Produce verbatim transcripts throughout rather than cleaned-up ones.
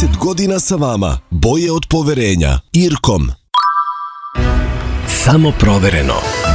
trideset godina sa vama. Boje od poverenja. Irkom. Samo provereno.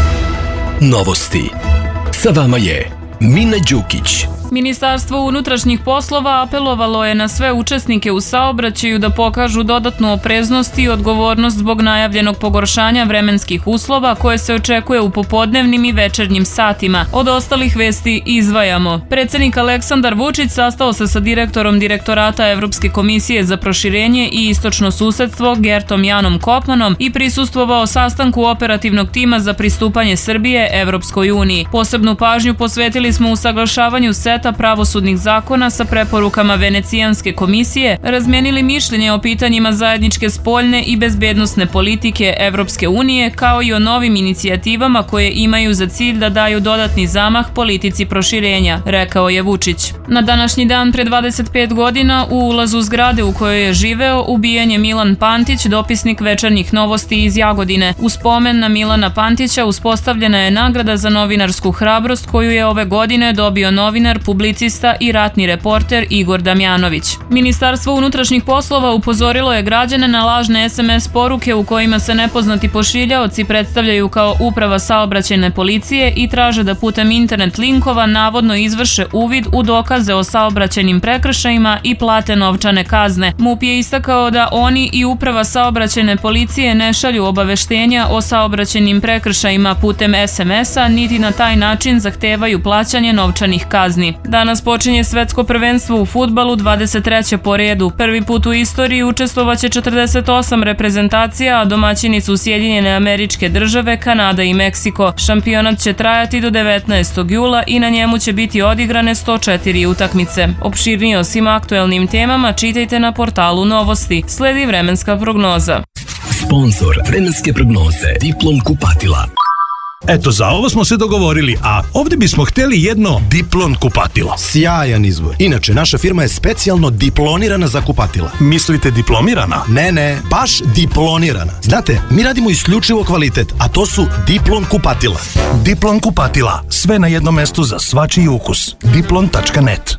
Novosti. Sa vama je Mina Đukić. Ministarstvo unutrašnjih poslova apelovalo je na sve učesnike u saobraćaju da pokažu dodatnu opreznost i odgovornost zbog najavljenog pogoršanja vremenskih uslova koje se očekuje u popodnevnim i večernjim satima. Od ostalih vesti izdvajamo. Predsednik Aleksandar Vučić sastao se sa direktorom Direktorata Evropske komisije za proširenje i istočno susedstvo Gertom Janom Kopmanom i prisustvovao sastanku operativnog tima za pristupanje Srbije Evropskoj uniji. Posebnu pažnju posvetili smo usaglašavanju seta pravosudnih zakona sa preporukama Venecijanske komisije, razmijenili mišljenje o pitanjima zajedničke spoljne i bezbednosne politike Evropske unije, kao i o novim inicijativama koje imaju za cilj da daju dodatni zamah politici proširenja, rekao je Vučić. Na današnji dan pre dvadeset pet godina u ulazu zgrade u kojoj je živeo ubijen je Milan Pantić, dopisnik Večernjih novosti iz Jagodine. U spomen na Milana Pantića uspostavljena je nagrada za novinarsku hrabrost koju je ove godine dobio novinar, publicista i ratni reporter Igor Damjanović. Ministarstvo unutrašnjih poslova upozorilo je građane na lažne es em es poruke u kojima se nepoznati pošiljaoci predstavljaju kao uprava saobraćajne policije i traže da putem internet linkova navodno izvrše uvid u dokaze o saobraćajnim prekršajima i plate novčane kazne. MUP je istakao da oni i uprava saobraćajne policije ne šalju obaveštenja o saobraćajnim prekršajima putem es em es-a, niti na taj način zahtevaju plaćanje novčanih kazni. Danas počinje svetsko prvenstvo u fudbalu, dvadeset treće po redu. Prvi put u istoriji učestvovaće četrdeset osam reprezentacija, a domaćini su Sjedinjene Američke Države, Kanada i Meksiko. Šampionat će trajati do devetnaestog jula i na njemu će biti odigrane sto četiri utakmice. Opširnije o svim aktuelnim temama čitajte na portalu Novosti. Sledi vremenska prognoza. Sponzor vremenske prognoze Diplom kupatila. Eto, za ovo smo se dogovorili, a ovdje bismo htjeli jedno Diplon kupatilo. Sjajan izbor. Inače, naša firma je specijalno diplonirana za kupatila. Mislite diplomirana? Ne, ne, baš diplonirana. Znate, mi radimo isključivo kvalitet, a to su Diplon kupatila. Diplon kupatila, sve na jednom mestu za svačiji ukus. diplon tačka net.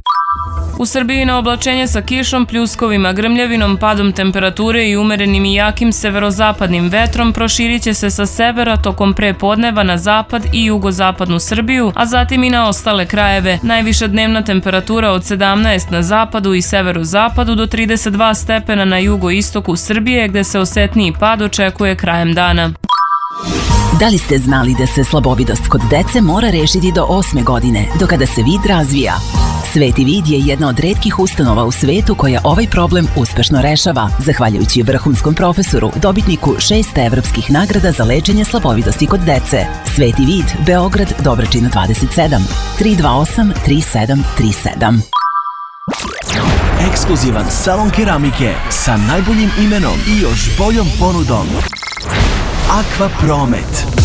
U Srbiji na oblačenje sa kišom, pljuskovima, grmljavinom, padom temperature i umerenim i jakim severozapadnim vetrom proširit će se sa severa tokom prepodneva na zapad i jugozapadnu Srbiju, a zatim i na ostale krajeve. Najviša dnevna temperatura od sedamnaest na zapadu i severozapadu do trideset dva stepena na jugoistoku Srbije, gde se osetniji pad očekuje krajem dana. Da li ste znali da se slabovidost kod dece mora rešiti do osme godine, do kada se vid razvija? Sveti vid je jedna od retkih ustanova u svetu koja ovaj problem uspešno rešava, zahvaljujući vrhunskom profesoru, dobitniku šest evropskih nagrada za lečenje slabovidosti kod dece. Sveti vid, Beograd, Dobračina dvadeset sedam, tri dva osam tri sedam tri sedam. Ekskluzivan salon keramike sa najboljim imenom i još boljom ponudom. Aqua Promet.